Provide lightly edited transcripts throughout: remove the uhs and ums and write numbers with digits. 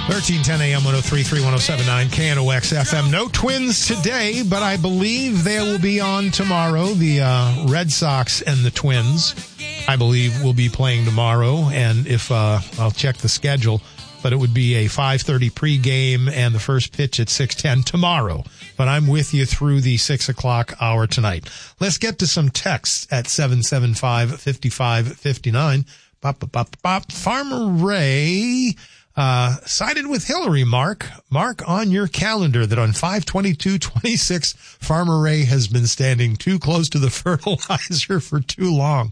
1310 AM 103.3 107.9 KNOX FM. No Twins today, but I believe they will be on tomorrow. The Red Sox and the Twins, I believe, will be playing tomorrow. And if I'll check the schedule, but it would be a 5:30 pregame and the first pitch at 6:10 tomorrow. But I'm with you through the 6 o'clock hour tonight. Let's get to some texts at 775-5559. Farmer Ray sided with Hillary, Mark. Mark on your calendar that on 5/22/26, Farmer Ray has been standing too close to the fertilizer for too long.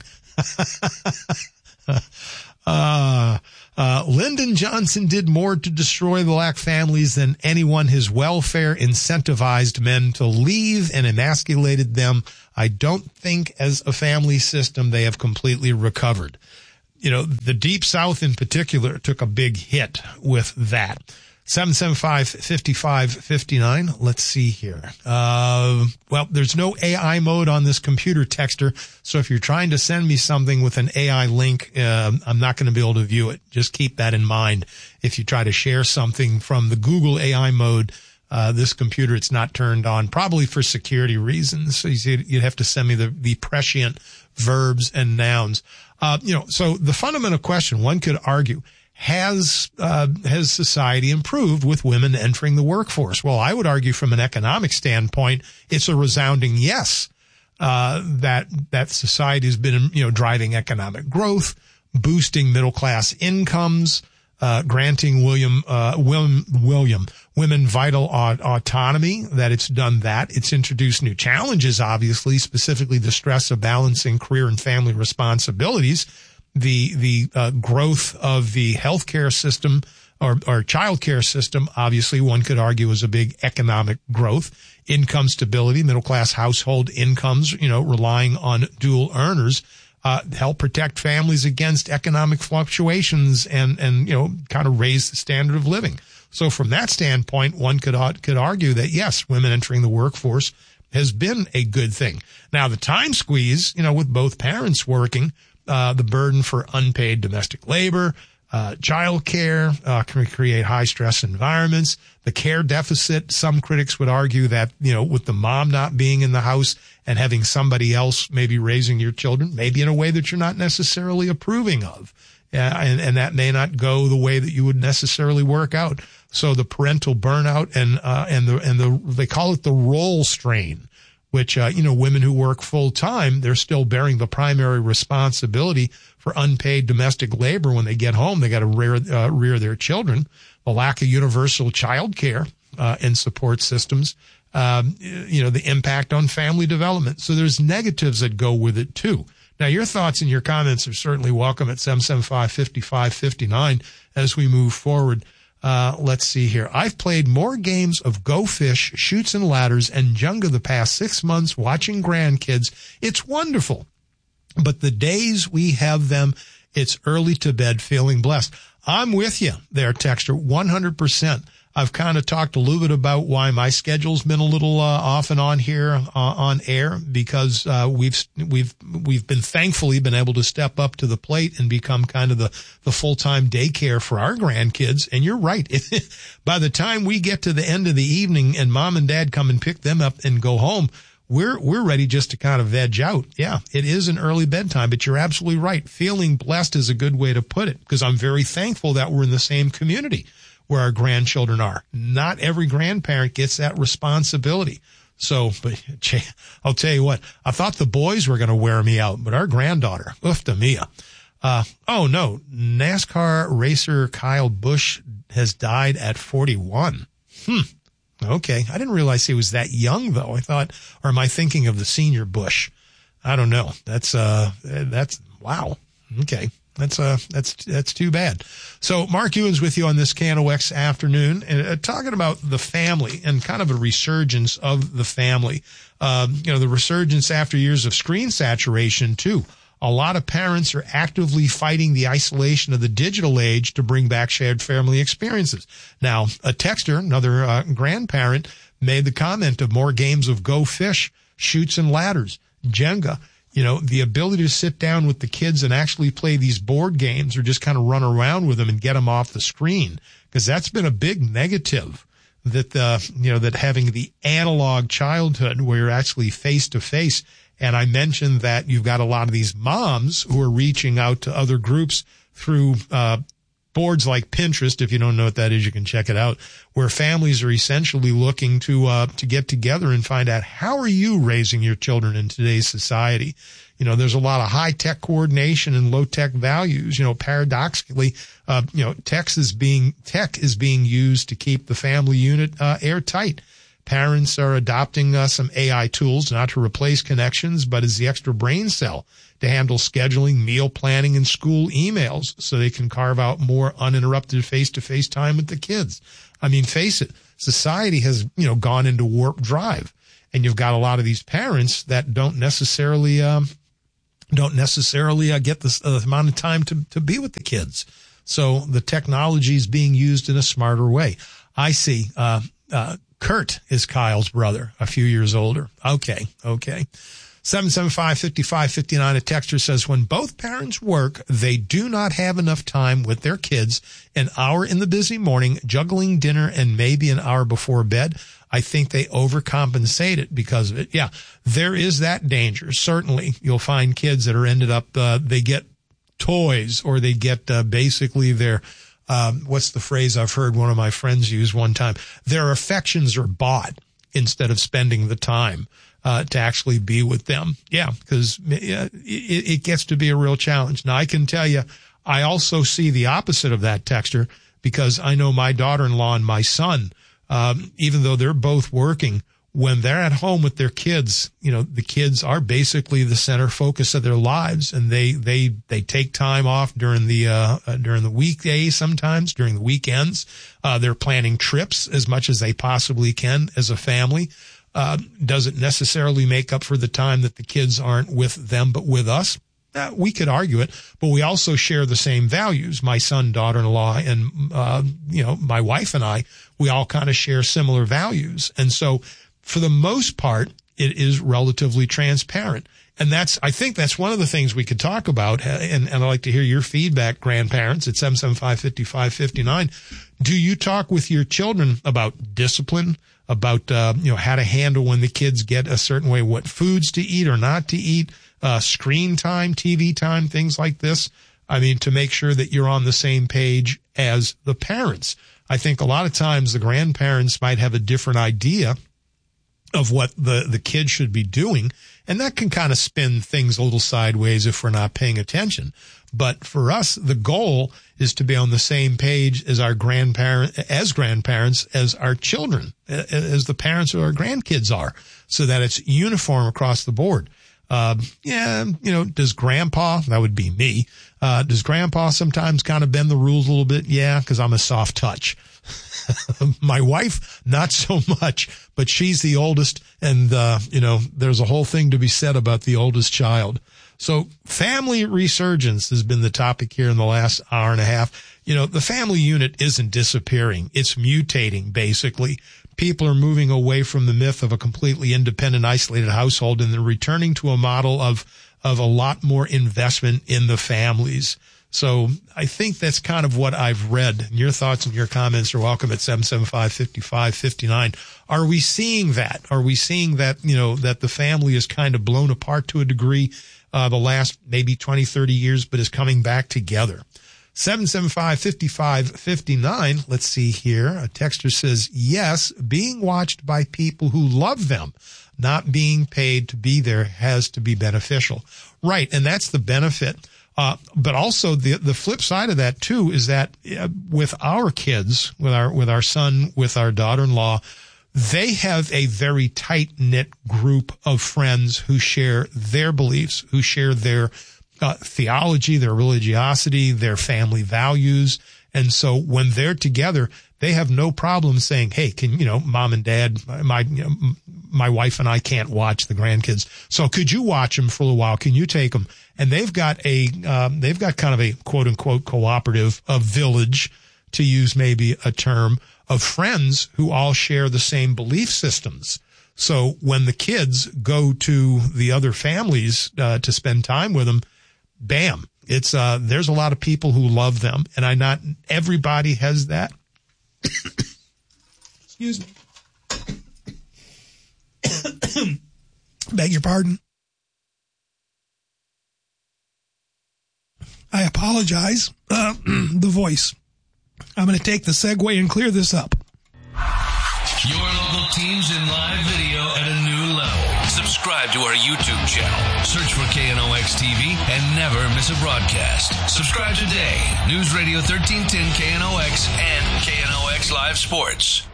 Lyndon Johnson did more to destroy the black families than anyone. His welfare incentivized men to leave and emasculated them. I don't think as a family system they have completely recovered. You know, the Deep South in particular took a big hit with that. 775-5559. Let's see here. Well, there's no AI mode on this computer texter. So if you're trying to send me something with an AI link, I'm not going to be able to view it. Just keep that in mind. If you try to share something from the Google AI mode, this computer, it's not turned on, probably for security reasons. So you'd have to send me the prescient verbs and nouns. So the fundamental question, one could argue, has society improved with women entering the workforce? Well, I would argue from an economic standpoint, it's a resounding yes, that society has been, driving economic growth, boosting middle class incomes, granting women vital autonomy, that it's done that. It's introduced new challenges, obviously, specifically the stress of balancing career and family responsibilities. The growth of the healthcare system or childcare system, obviously, one could argue is a big economic growth. Income stability, middle class household incomes, relying on dual earners, help protect families against economic fluctuations and kind of raise the standard of living. So from that standpoint, one could argue that yes, women entering the workforce has been a good thing. Now the time squeeze, with both parents working, the burden for unpaid domestic labor, child care, can create high stress environments. The care deficit, some critics would argue that, with the mom not being in the house and having somebody else maybe raising your children, maybe in a way that you're not necessarily approving of. And that may not go the way that you would necessarily work out. So the parental burnout and they call it the role strain, which, women who work full time, they're still bearing the primary responsibility for unpaid domestic labor. When they get home, they got to rear their children. The lack of universal child care, and support systems, the impact on family development. So there's negatives that go with it too. Now your thoughts and your comments are certainly welcome at 775-5559 as we move forward. Let's see here. I've played more games of Go Fish, Chutes and Ladders, and Jenga the past 6 months watching grandkids. It's wonderful. But the days we have them, it's early to bed feeling blessed. I'm with you there, Texter, 100%. I've kind of talked a little bit about why my schedule's been a little off and on here on air, because we've been thankfully been able to step up to the plate and become kind of the full-time daycare for our grandkids. And you're right. By the time we get to the end of the evening and mom and dad come and pick them up and go home, we're ready just to kind of veg out. Yeah, it is an early bedtime, but you're absolutely right. Feeling blessed is a good way to put it, because I'm very thankful that we're in the same community where our grandchildren are. Not every grandparent gets that responsibility. So, but I'll tell you what, I thought the boys were going to wear me out, but our granddaughter, ufta mia. Oh no, NASCAR racer Kyle Busch has died at 41. Okay. I didn't realize he was that young though. I thought, or am I thinking of the senior Bush? I don't know. That's wow. Okay. That's too bad. So Mark Ewan's with you on this KNOX afternoon, and talking about the family and kind of a resurgence of the family. The resurgence after years of screen saturation too. A lot of parents are actively fighting the isolation of the digital age to bring back shared family experiences. Now, a texter, another grandparent, made the comment of more games of Go Fish, Chutes and Ladders, Jenga. the ability to sit down with the kids and actually play these board games or just kind of run around with them and get them off the screen. Because that's been a big negative that, that having the analog childhood where you're actually face to face. And I mentioned that you've got a lot of these moms who are reaching out to other groups through, boards like Pinterest. If you don't know what that is, you can check it out, where families are essentially looking to get together and find out, how are you raising your children in today's society? There's a lot of high tech coordination and low tech values. Paradoxically, tech is being used to keep the family unit, airtight. Parents are adopting some AI tools, not to replace connections, but as the extra brain cell to handle scheduling, meal planning, and school emails so they can carve out more uninterrupted face-to-face time with the kids. I mean, face it, society has, gone into warp drive, and you've got a lot of these parents that don't necessarily get the amount of time to be with the kids. So the technology is being used in a smarter way. I see, Kurt is Kyle's brother, a few years older. Okay. 775-5559, a texter says, when both parents work, they do not have enough time with their kids. An hour in the busy morning, juggling dinner, and maybe an hour before bed. I think they overcompensate it because of it. Yeah, there is that danger. Certainly, you'll find kids that are ended up, they get toys, or they get basically their, what's the phrase I've heard one of my friends use one time? Their affections are bought instead of spending the time to actually be with them. Yeah, because it gets to be a real challenge. Now, I can tell you, I also see the opposite of that, texter, because I know my daughter-in-law and my son, even though they're both working, when they're at home with their kids, the kids are basically the center focus of their lives, and they take time off during the weekdays, sometimes during the weekends. They're planning trips as much as they possibly can as a family. Doesn't necessarily make up for the time that the kids aren't with them, but with us. We could argue it, but we also share the same values. My son, daughter-in-law, and, my wife and I, we all kind of share similar values. And so for the most part, it is relatively transparent. And I think that's one of the things we could talk about. And I'd like to hear your feedback, grandparents, at 775-5559. Do you talk with your children about discipline, about, how to handle when the kids get a certain way, what foods to eat or not to eat, screen time, TV time, things like this? I mean, to make sure that you're on the same page as the parents. I think a lot of times the grandparents might have a different idea of what the kids should be doing, and that can kind of spin things a little sideways if we're not paying attention. But for us, the goal is to be on the same page as our grandparents, as our children, as the parents of our grandkids are, so that it's uniform across the board. Does grandpa, that would be me, does grandpa sometimes kind of bend the rules a little bit? Yeah, because I'm a soft touch. My wife, not so much, but she's the oldest, and, there's a whole thing to be said about the oldest child. So family resurgence has been the topic here in the last hour and a half. The family unit isn't disappearing. It's mutating, basically. People are moving away from the myth of a completely independent, isolated household, and they're returning to a model of a lot more investment in the families. So I think that's kind of what I've read. Your thoughts and your comments are welcome at 775-5559. Are we seeing that? Are we seeing that, that the family is kind of blown apart to a degree, the last maybe 20, 30 years, but is coming back together? 775-5559. Let's see here. A texter says, yes, being watched by people who love them, not being paid to be there, has to be beneficial. Right. And that's the benefit. But also the flip side of that too is that with our kids, with our son, with our daughter-in-law, they have a very tight-knit group of friends who share their beliefs, who share their theology, their religiosity, their family values. And so when they're together, they have no problem saying, hey, can, mom and dad, my wife and I can't watch the grandkids. So could you watch them for a while? Can you take them? And they've got kind of a quote unquote cooperative, a village, to use maybe a term, of friends who all share the same belief systems. So when the kids go to the other families to spend time with them, bam, it's there's a lot of people who love them, and not everybody has that. Excuse me. Beg your pardon. I apologize. The voice. I'm going to take the segue and clear this up. Your local teams in live video at a new level. Subscribe to our YouTube channel. Search for KNOX TV and never miss a broadcast. Subscribe today. News Radio 1310 KNOX and KNOX Live Sports.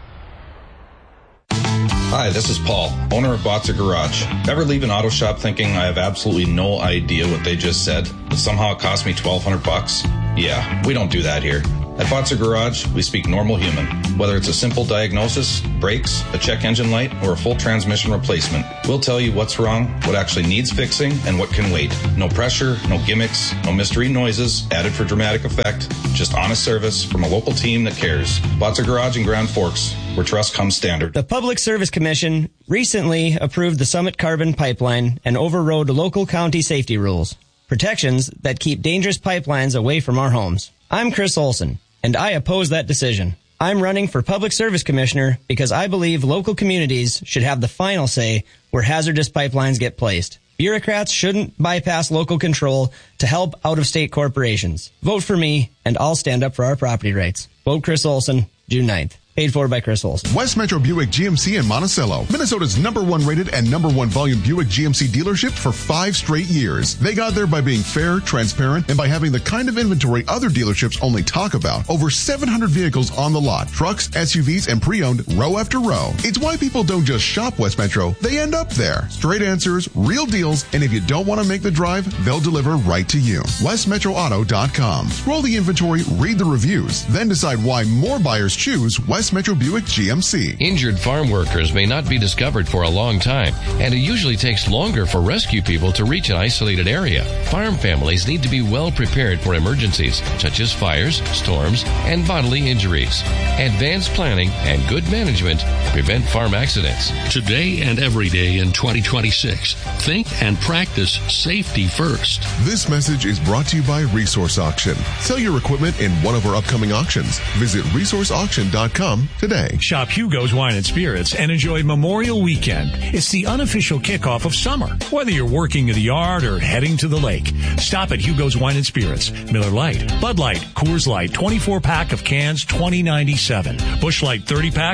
Hi, this is Paul, owner of Botzer Garage. Ever leave an auto shop thinking I have absolutely no idea what they just said, but somehow it cost me $1,200? Yeah, we don't do that here. At Botzer Garage, we speak normal human. Whether it's a simple diagnosis, brakes, a check engine light, or a full transmission replacement, we'll tell you what's wrong, what actually needs fixing, and what can wait. No pressure, no gimmicks, no mystery noises added for dramatic effect. Just honest service from a local team that cares. Botzer Garage in Grand Forks, where trust comes standard. The Public Service Commission recently approved the Summit Carbon Pipeline and overrode local county safety rules. Protections that keep dangerous pipelines away from our homes. I'm Chris Olson, and I oppose that decision. I'm running for Public Service Commissioner because I believe local communities should have the final say where hazardous pipelines get placed. Bureaucrats shouldn't bypass local control to help out-of-state corporations. Vote for me, and I'll stand up for our property rights. Vote Chris Olson, June 9th. Paid for by Chris Olson. West Metro Buick GMC in Monticello, Minnesota's #1 rated and #1 volume Buick GMC dealership for 5 straight years. They got there by being fair, transparent, and by having the kind of inventory other dealerships only talk about. Over 700 vehicles on the lot, trucks, SUVs, and pre-owned row after row. It's why people don't just shop West Metro, they end up there. Straight answers, real deals, and if you don't want to make the drive, they'll deliver right to you. WestMetroAuto.com. Scroll the inventory, read the reviews, then decide why more buyers choose West Metro Buick GMC. Injured farm workers may not be discovered for a long time, and it usually takes longer for rescue people to reach an isolated area. Farm families need to be well prepared for emergencies, such as fires, storms, and bodily injuries. Advanced planning and good management prevent farm accidents. Today and every day in 2026, think and practice safety first. This message is brought to you by Resource Auction. Sell your equipment in one of our upcoming auctions. Visit resourceauction.com today. Shop Hugo's Wine and Spirits and enjoy Memorial Weekend. It's the unofficial kickoff of summer. Whether you're working in the yard or heading to the lake, stop at Hugo's Wine and Spirits. Miller Lite, Bud Light, Coors Light, 24-pack of cans, $20.97. Busch Light 30-pack,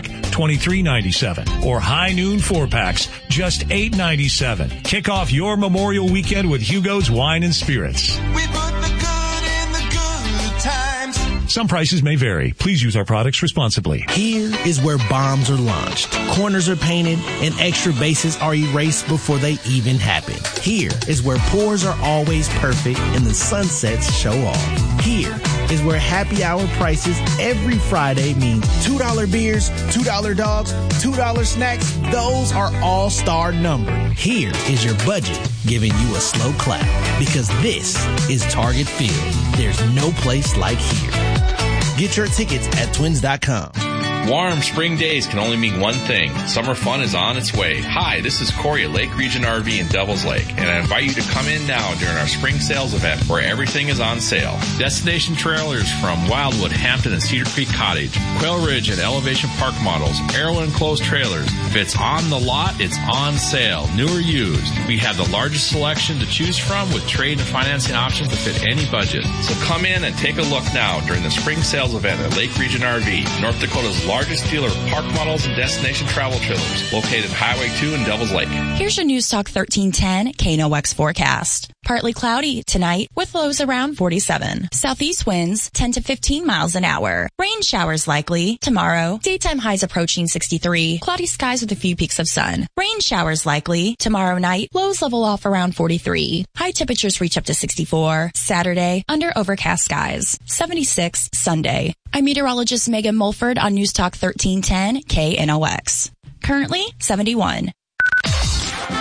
$23.97. Or High Noon 4-packs, just $8.97. Kick off your Memorial Weekend with Hugo's Wine and Spirits. We put the good in the good times. Some prices may vary. Please use our products responsibly. Here is where bombs are launched, corners are painted, and extra bases are erased before they even happen. Here is where pours are always perfect and the sunsets show off. Here is where happy hour prices every Friday mean $2 beers, $2 dogs, $2 snacks. Those are all-star numbered. Here is your budget giving you a slow clap because this is Target Field. There's no place like here. Get your tickets at twins.com. Warm spring days can only mean one thing. Summer fun is on its way. Hi, this is Corey at Lake Region RV in Devils Lake, and I invite you to come in now during our spring sales event where everything is on sale. Destination trailers from Wildwood, Hampton, and Cedar Creek Cottage, Quail Ridge and Elevation Park models, Arrow enclosed trailers. If it's on the lot, it's on sale, new or used. We have the largest selection to choose from with trade and financing options to fit any budget. So come in and take a look now during the spring sales event at Lake Region RV, North Dakota's largest dealer of park models and destination travel trailers, located Highway 2 in Devils Lake. Here's your News Talk 1310 KNOX forecast. Partly cloudy tonight with lows around 47. Southeast winds 10 to 15 miles an hour. Rain showers likely tomorrow. Daytime highs approaching 63. Cloudy skies with a few peaks of sun. Rain showers likely tomorrow night. Lows level off around 43. High temperatures reach up to 64. Saturday under overcast skies. 76 Sunday. I'm meteorologist Megan Mulford on News Talk 1310 KNOX. Currently 71.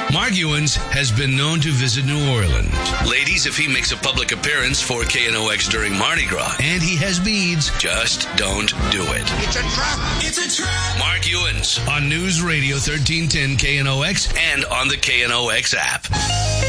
Mark Ewens has been known to visit New Orleans. Ladies, if he makes a public appearance for KNOX during Mardi Gras and he has beads, just don't do it. It's a trap! It's a trap! Mark Ewens on News Radio 1310 KNOX and on the KNOX app.